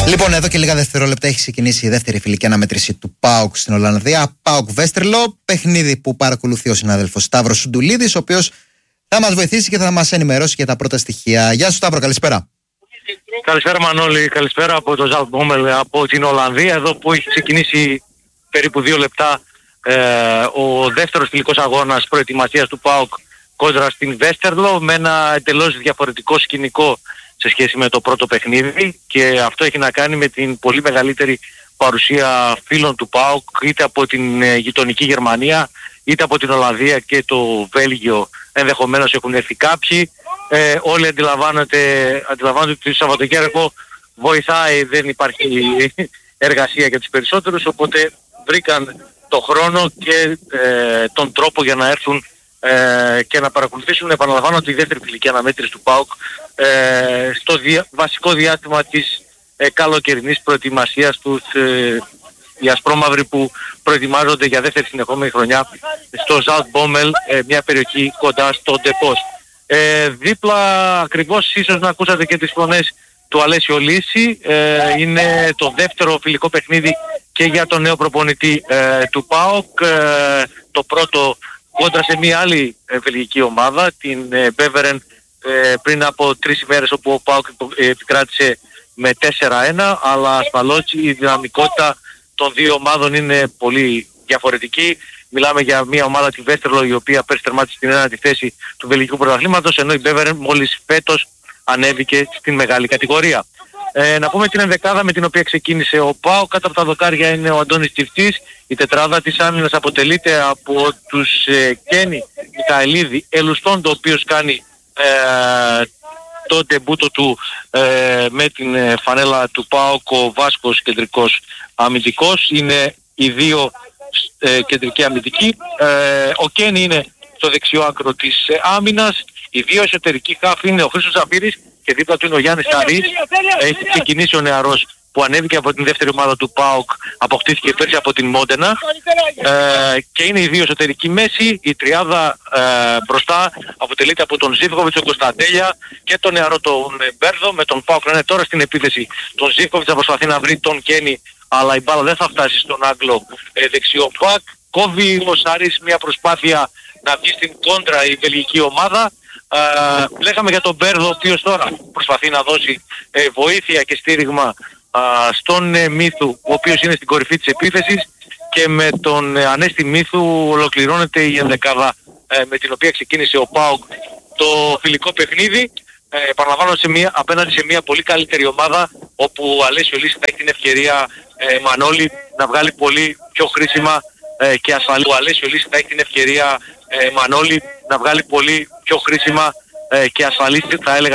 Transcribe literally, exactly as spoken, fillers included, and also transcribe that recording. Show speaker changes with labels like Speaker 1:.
Speaker 1: Λοιπόν, εδώ και λίγα δευτερόλεπτα έχει ξεκινήσει η δεύτερη φιλική αναμέτρηση του ΠΑΟΚ στην Ολλανδία. ΠΑΟΚ Βέστερλο, παιχνίδι που παρακολουθεί ο συνάδελφος Σταύρος Σουντουλίδης, ο οποίος θα μας βοηθήσει και θα μας ενημερώσει για τα πρώτα στοιχεία. Γεια σου Σταύρο, καλησπέρα.
Speaker 2: Καλησπέρα Μανώλη, καλησπέρα από το Ζαλτ Μπόμελ από την Ολλανδία, εδώ που έχει ξεκινήσει περίπου δύο λεπτά ε, ο δεύτερος φιλικός αγώνας προετοιμασίας του ΠΑΟΚ κόντρα στην Βέστερλο, με ένα εντελώς διαφορετικό σκηνικό σε σχέση με το πρώτο παιχνίδι, και αυτό έχει να κάνει με την πολύ μεγαλύτερη παρουσία φίλων του ΠΑΟΚ, είτε από την ε, γειτονική Γερμανία είτε από την Ολλανδία και το Βέλγιο. Ενδεχομένως έχουν έρθει κάποιοι. Ε, όλοι αντιλαμβάνονται, αντιλαμβάνονται ότι το Σαββατοκύριακο βοηθάει, δεν υπάρχει εργασία για τους περισσότερους, οπότε βρήκαν το χρόνο και ε, τον τρόπο για να έρθουν ε, και να παρακολουθήσουν, επαναλαμβάνω, τη δεύτερη φιλική αναμέτρηση του ΠΑΟΚ ε, στο δια, βασικό διάστημα της ε, καλοκαιρινής προετοιμασίας τους, ε, οι ασπρόμαυροι που προετοιμάζονται για δεύτερη συνεχόμενη χρονιά στο Ζαλτ Μπόμελ, ε, μια περιοχή κοντά στο Ντεπός. Ε, δίπλα ακριβώς, ίσως να ακούσατε και τις φωνές του Αλέσιο Λύση, ε, είναι το δεύτερο φιλικό παιχνίδι και για τον νέο προπονητή ε, του ΠΑΟΚ, ε, το πρώτο κόντρα σε μια άλλη ε, βελγική ομάδα, την ε, Beveren, ε, πριν από τρεις ημέρες, όπου ο ΠΑΟΚ επικράτησε με τέσσερα ένα, αλλά ασφαλώς η δυναμικότητα των δύο ομάδων είναι πολύ διαφορετική. Μιλάμε για μια ομάδα, τη Βέστερλο, η οποία πέρσι τερμάτισε στην ένατη θέση του βελγικού πρωταθλήματος, ενώ η Beveren μόλις φέτος ανέβηκε στην μεγάλη κατηγορία. Ε, να πούμε την ενδεκάδα με την οποία ξεκίνησε ο ΠΑΟΚ. Κάτω από τα δοκάρια είναι ο Αντώνης Τσιφτής. Η τετράδα της άμυνας αποτελείται από τους ε, Κένι, Μικαελίδη, Ελουστόντο, ο οποίος κάνει ε, το ντεμπούτο του ε, με την ε, φανέλα του ΠΑΟΚ, ο Βάσκος κεντρικός αμυντικός. Είναι οι δύο ε, κεντρικοί αμυντικοί. Ε, ο Κένι είναι στο δεξιό άκρο της ε, άμυνας. Οι δύο εσωτερικοί χάφοι είναι ο Χρήστος Ζαφύρης και δίπλα του είναι ο Γιάννης Χαρής. Έχει ξεκινήσει ο νεαρός που ανέβηκε από την δεύτερη ομάδα του ΠΑΟΚ, αποκτήθηκε πέρσι από την Μόντενα, ε, και είναι οι δύο εσωτερικοί μέση. Η τριάδα ε, μπροστά αποτελείται από τον Ζίβκοβιτς, τον Κωνσταντέλια και τον νεαρό τον Μπέρδο, με τον ΠΑΟΚ να είναι τώρα στην επίθεση. Τον Ζίβκοβιτς θα προσπαθεί να βρει τον Κένι, αλλά η μπάλα δεν θα φτάσει στον Άγγλο ε, δεξιό μπακ. Κόβει ο Σάρης μια προσπάθεια να βγει στην κόντρα η βελγική ομάδα. Uh, λέγαμε για τον Μπέρδο, ο οποίος τώρα προσπαθεί να δώσει ε, βοήθεια και στήριγμα uh, στον ε, Μύθου, ο οποίος είναι στην κορυφή της επίθεσης, και με τον ε, Ανέστη Μύθου ολοκληρώνεται η ενδεκάδα ε, με την οποία ξεκίνησε ο ΠΑΟΚ το φιλικό παιχνίδι. Ε, επαναλαμβάνω, σε μια, απέναντι σε μια πολύ καλύτερη ομάδα, όπου ο Αλέσιο Λύση θα έχει την ευκαιρία, ε, Μανώλη, να βγάλει πολύ πιο χρήσιμα ε, και ασφαλή. Ο Αλέσιο Λύση θα έχει την ευκαιρία, ε, Μανώλη, να βγάλει πολύ πιο χρήσιμα ε, και ασφαλή, θα έλεγα,